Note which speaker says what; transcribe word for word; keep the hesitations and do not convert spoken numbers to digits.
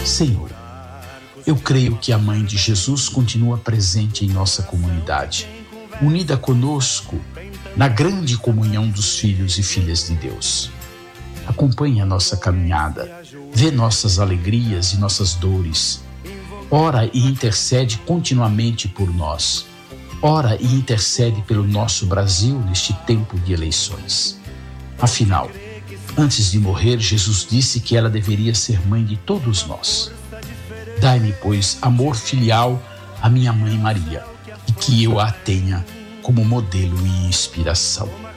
Speaker 1: Senhor, eu creio que a Mãe de Jesus continua presente em nossa comunidade, unida conosco na grande comunhão dos filhos e filhas de Deus. Acompanhe a nossa caminhada, vê nossas alegrias e nossas dores. Ora e intercede continuamente por nós. Ora e intercede pelo nosso Brasil neste tempo de eleições. Afinal, antes de morrer, Jesus disse que ela deveria ser mãe de todos nós. Dai-me, pois, amor filial à minha mãe Maria, e que eu a tenha como modelo e inspiração.